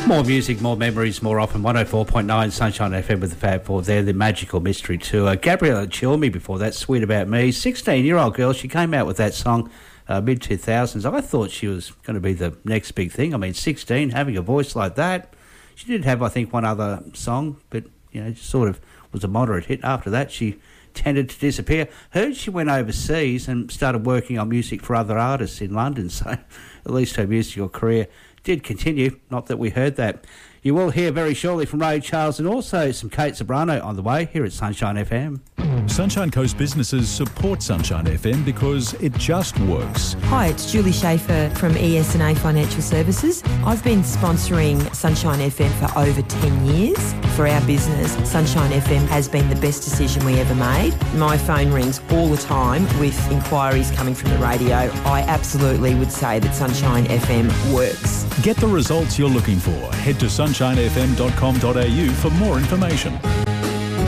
More music, more memories, more often. 104.9 Sunshine FM with the Fab Four there, the Magical Mystery Tour. Gabriella Cilmi before that, Sweet About Me. 16-year-old girl, she came out with that song mid-2000s. I thought she was going to be the next big thing. I mean, 16, having a voice like that. She did have, I think, one other song, but, you know, just sort of was a moderate hit. After that, she tended to disappear. Heard she went overseas and started working on music for other artists in London, so at least her musical career did continue, not that we heard that. You will hear very shortly from Ray Charles and also some Kate Sobrano on the way here at Sunshine FM. Sunshine Coast businesses support Sunshine FM because it just works. Hi, it's Julie Schaefer from ES&A Financial Services. I've been sponsoring Sunshine FM for over 10 years. For our business, Sunshine FM has been the best decision we ever made. My phone rings all the time with inquiries coming from the radio. I absolutely would say that Sunshine FM works. Get the results you're looking for. Head to sunshinefm.com.au for more information.